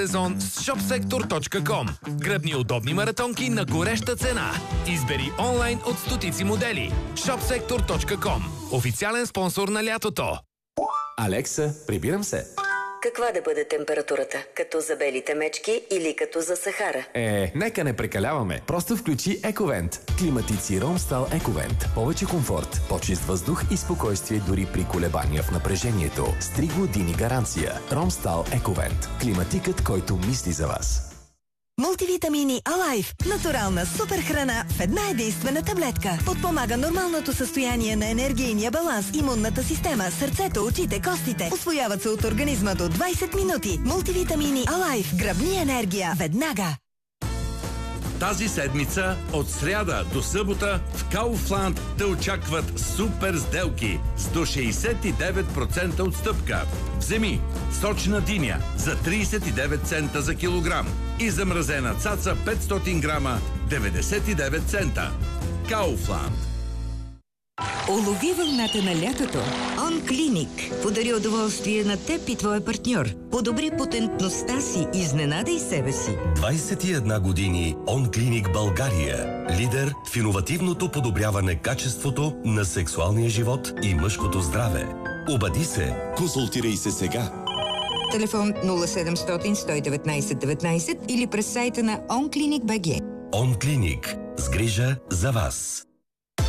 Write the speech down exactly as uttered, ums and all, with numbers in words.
сезон с shopsektor точка com. Гръбни удобни маратонки на гореща цена. Избери онлайн от стотици модели. shopsektor точка com. Официален спонсор на лятото. Алекса, прибирам се. Каква да бъде температурата? Като за белите мечки или като за Сахара? Е, нека не прекаляваме. Просто включи Ековент. Климатици Ромстал Ековент. Повече комфорт, по-чист въздух и спокойствие дори при колебания в напрежението. С три години гаранция. Ромстал Ековент. Климатикът, който мисли за вас. Мултивитамини Алайф. Натурална супер храна в една единствена таблетка. Подпомага нормалното състояние на енергийния баланс, имунната система, сърцето, очите, костите. Усвояват се от организма до двайсет минути. Мултивитамини Алайф. Гръбни енергия веднага. Тази седмица от сряда до събота в Kaufland те очакват супер сделки с до шейсет и девет процента отстъпка. Вземи сочна диня за трийсет и девет цента за килограм и замразена цаца петстотин грама деветдесет и девет цента. Kaufland. Улови вълната на лятото. OnClinic подари удоволствие на теб и твоя партньор. Подобри потентността си, изненадай себе си. двайсет и една години OnClinic България. Лидер в иновативното подобряване качеството на сексуалния живот и мъжкото здраве. Обади се. Консултирай се сега. Телефон нула седемстотин сто и деветнайсет деветнайсет или през сайта на OnClinic точка би джи. OnClinic. С грижа за вас.